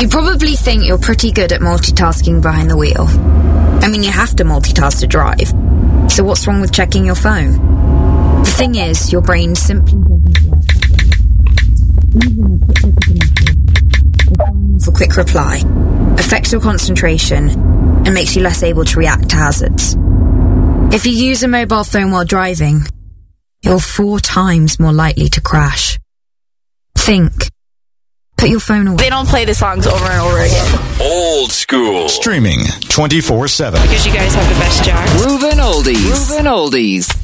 You probably think you're pretty good at multitasking behind the wheel. I mean, you have to multitask to drive. So what's wrong with checking your phone? The thing is, your brain simply for quick reply, affects your concentration, and makes you less able to react to hazards. If you use a mobile phone while driving, you're 4 times more likely to crash. Think. Put your phone away. They don't play the songs over and over again. Old school. Streaming 24/7. Because you guys have the best jacks. Proven oldies. Proven oldies.